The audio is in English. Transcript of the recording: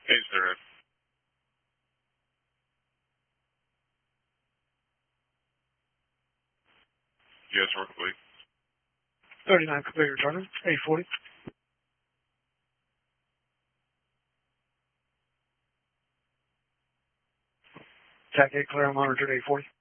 Hey, sir. Yes, we're complete. 39 complete, returning. 840. TAC 8 clear, I'm on return 840.